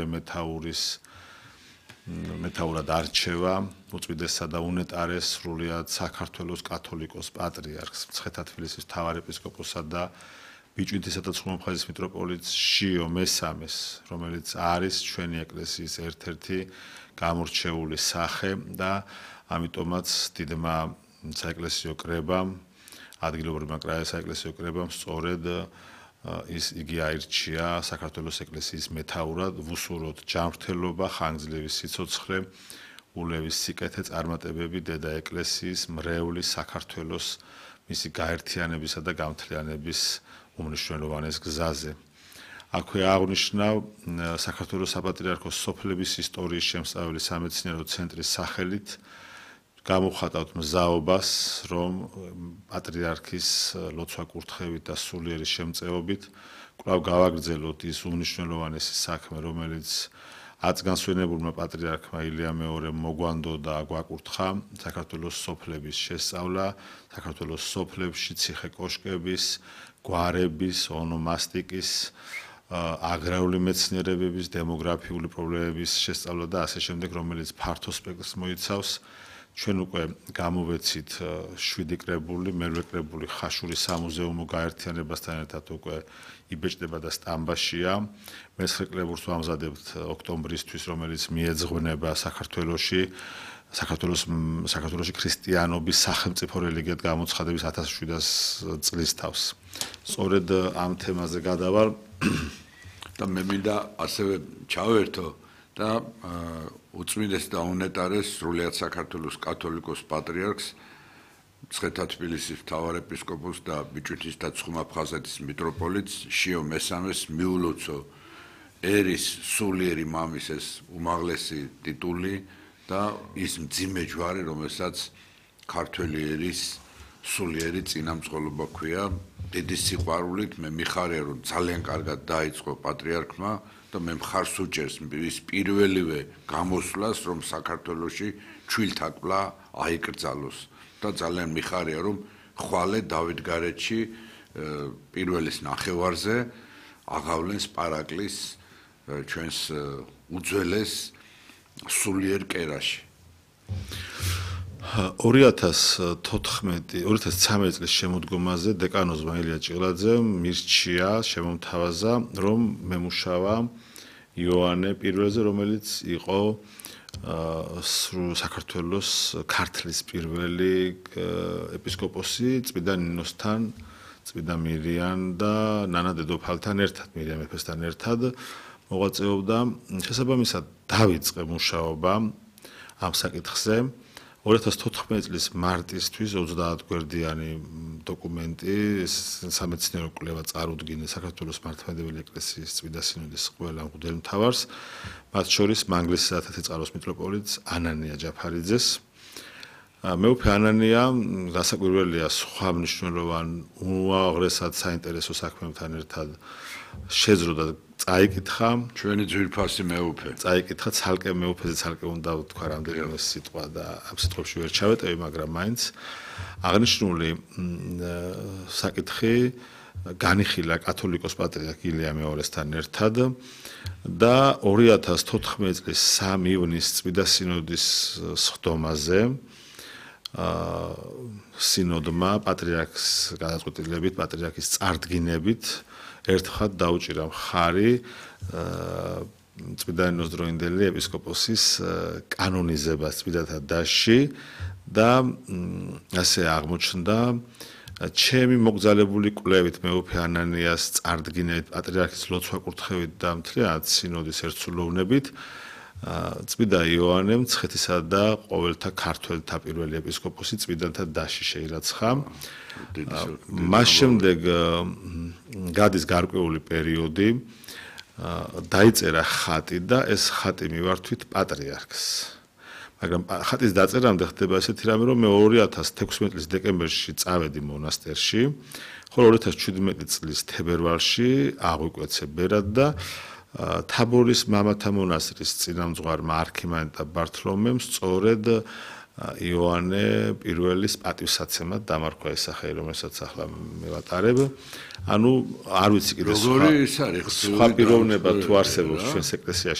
მეთაურად არჩევა, უწვიდესსა და უნეტარეს სრულიად საქართველოს კათოლიკოს პატრიარქს, მცხეთა-თბილისის მთავარეპისკოპოსსა და ბიჭვინთისა და ცხუნმოხაზის მიტროპოლიტს შიო მესამეს, რომელიც არის ჩვენი ეკლესიის ერთ-ერთი გამორჩეული სახე და ამიტომაც დიდმა საეკლესიო კრებამ, ადგილობრივმა საეკლესიო კრებამ სწორედ იგი აირჩია საქართველოს ეკლესიის მეთაურად, ვუსურვოთ ჯანმრთელობა, ხანგრძლივი სიცოცხლე, ულევის სიკეთე, წარმატებები დედა ეკლესიის, მრევლის საქართველოს მისი გაერთიანებისა და გამთლიანების უმნიშვნელოვანეს გზაზე. აქვე აღნიშნავ საქართველოს საპატრიარქოს სოფლების ისტორიის შემსწავლელი სამეცნიერო ცენტრის სახელით გამოვხატავთ მზაობას, რომ პატრიარქის ლოცვა-კურთხევით და სულიერი შემწეობით კვლავ გავაგრძელოთ ის უმნიშვნელოვანესი საქმე, რომელიც აწგანსვენებულმა პატრიარქმა ილია მეორემ მოგვანდო და გვაკურთხა საქართველოს სოფლების შესწავლა, საქართველოს სოფლებში ციხე-კოშკების, გვარების, ონომასტიკის, აგრარული მეცნიერებების, დემოგრაფიული პრობლემების შესწავლა და ასე შემდეგ, რომელიც ფართო სპექტრს მოიცავს. ჩვენ უკვე გამოვეცით 7 კრებული, მერვე კრებული ხაშური სამუზეუმო გაერთიანებასთან ერთად უკვე იბეჭდება და სტამბაშია. მე-9 კრებულს ვამზადებთ ოქტომბრისთვის, რომელიც მიეძღვნება საქართველოში ქრისტიანობის სახელმწიფო რელიგიად გამოცხადების 1700 წლის თავს. სწორედ ამ თემაზე გადავალ და მე მინდა ასევე ჩავერთო და უწმინდეს და უნეტარეს სრულიად საქართველოს კათოლიკოს პატრიარქს მცხეთა-თბილისის მთავარეპისკოპოსს და ბიჭვინთის და ცხუნმოხაზის მიტროპოლიტს შიო მესამეს მიულოცო ერის სულიერი მამის ეს უმაღლესი ტიტული და ის მძიმე ჯვარი, რომელსაც ქართველი ერის სულიერი წინამძღოლობა ქვია. დიდი სიყვარულით მე მიხარია, რომ ძალიან კარგად დაიწყო პატრიარქმა და მე მხარს უჭერს ის პირველივე გამოსვლას, რომ საქართველოში ჩვილთაკბლა აიკრძალოს და ძალიან მიხარია, რომ ხვალე დავითგარეჯში პირველის ნახევარზე აღავლენს პარაკლის ჩვენს უძველეს სულიერ კერაში. 2013 წლის შემოდგომაზე დეკანოზმა ილია ჭილაძემ მირჩია, შემომთავაზა, რომ მემუშავა იოანე პირველზე, რომელიც იყო საქართველოს ქართლის პირველი ეპისკოპოსი წმინდა ნინოსთან, წმინდა მირიან და ნანა დედოფალთან ერთად, მირიან მეფესთან ერთად მოღვაწეობდა. შესაბამისად დავიწყე მუშაობა ამ საკითხზე. 2014 წლის მარტისთვის 30 გვერდიანი დოკუმენტი სამეცნიერო კვლევა წარუდგინე საქართველოს მართლმადიდებელი ეკლესიის წმინდა სინოდის ყველა მღვდელმთავარს, მათ შორის მანგლისის 10 წყაროს მიტროპოლიტს ანანია ჯაფარიძეს. მეუფე ანანია გასაკვირველია სხვა მნიშვნელოვან უაღრესად საინტერესო საქმეებთან ერთად შეძრო და წაიკითხა ჩვენი ძვირფასი მეუფე. წაიკითხა ცალკე მეუფეზე ცალკე უნდა ვთქვა რამდენიმე სიტყვა და ამ სიტყვებში ვერ ჩავეტევი, მაგრამ მაინც აღნიშნული საკითხი განიხილა კათოლიკოს პატრიარქ ილია მეორესთან ერთად და 2014 წლის 3 ივნის წმინდა სინოდის სხდომაზე სინოდმა პატრიარქის გადაწყვეტილებით, პატრიარქის წარდგინებით ერთხელ დაუჭირა მხარი წმინდა ნინოს დროინდელი ეპისკოპოსის კანონიზებას წმინდათა დასში და ასე აღმოჩნდა ჩემი მოგზალებული კვლევით მეუფე ანანიას წარდგინებით, პატრიარქის ლოცვა-კურთხევით და მთლიანად სინოდის ერთსულოვნებით წმინდა იოანე მცხეთისა და ყოველთა ქართველთა პირველი ეპისკოპოსი წმინდათა დასში შეირაცხა. მას შემდეგ გადის გარკვეული პერიოდი, დაიწერა ხატი და ეს ხატი მივართვით პატრიარქს. მაგრამ ხატის დაწერამდე ხდება ესეთი რამე, რომ მე 2016 წლის დეკემბერში წავედი მონასტერში, ხოლო 2017 წლის თებერვალში აღვიკვეცე ბერად და თაბორის მამათა მონასტრის წინამძღვარმა არქიმანდრიტ ბართლომემ სწორედ იოანე პირველის პატივსაცემად დამარხვა ეს სახელი, რომელსაც ახლა მევატარებ. ანუ არ ვიცი კიდე სხვა პიროვნება თუ არსებობს ჩვენს ეკლესიაში